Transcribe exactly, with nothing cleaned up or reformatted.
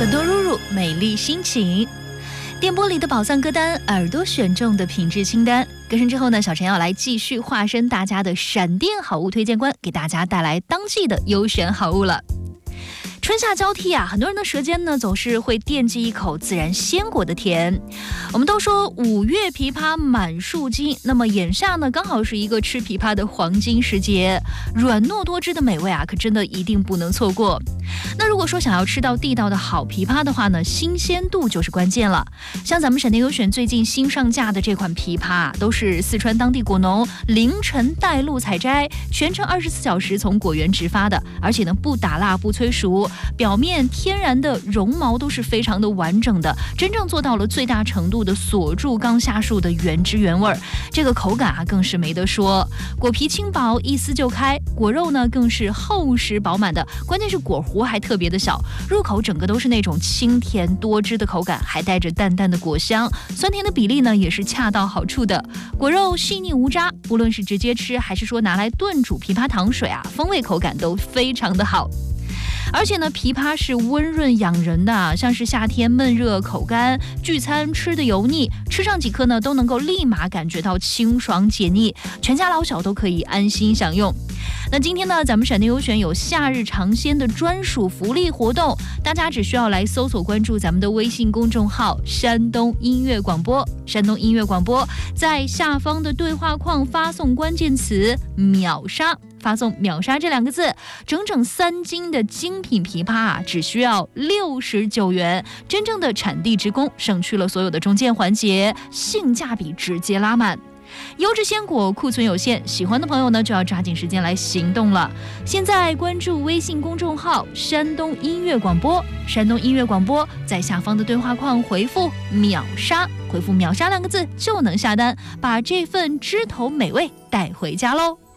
本多入入，美丽心情。电波里的宝藏歌单，耳朵选中的品质清单。歌声之后呢，小陈要来继续化身大家的闪电好物推荐官，给大家带来当季的优选好物了。春夏交替啊，很多人的舌尖呢总是会惦记一口自然鲜果的甜。我们都说五月枇杷满树金，那么眼下呢刚好是一个吃枇杷的黄金时节，软糯多汁的美味啊，可真的一定不能错过。那如果说想要吃到地道的好枇杷的话呢，新鲜度就是关键了。像咱们闪电优选最近新上架的这款枇杷啊，都是四川当地果农凌晨带路采摘，全程二十四小时从果园直发的，而且呢不打蜡不催熟，表面天然的绒毛都是非常的完整的，真正做到了最大程度的锁住刚下树的原汁原味。这个口感啊更是没得说，果皮轻薄一撕就开，果肉呢更是厚实饱满的，关键是果核还特别的小，入口整个都是那种清甜多汁的口感，还带着淡淡的果香，酸甜的比例呢也是恰到好处的。果肉细腻无渣，无论是直接吃还是说拿来炖煮枇杷糖水啊，风味口感都非常的好。而且呢，枇杷是温润养人的，像是夏天闷热口干，聚餐吃的油腻，吃上几颗呢都能够立马感觉到清爽解腻，全家老小都可以安心享用。那今天呢，咱们闪电优选有夏日尝鲜的专属福利活动，大家只需要来搜索关注咱们的微信公众号山东音乐广播，山东音乐广播，在下方的对话框发送关键词秒杀，发送秒杀这两个字，整整三斤的精品枇杷啊，只需要六十九元，真正的产地直供，省去了所有的中间环节，性价比直接拉满。优质鲜果库存有限，喜欢的朋友呢就要抓紧时间来行动了。现在关注微信公众号山东音乐广播，山东音乐广播，在下方的对话框回复秒杀，回复秒杀两个字就能下单，把这份枝头美味带回家喽。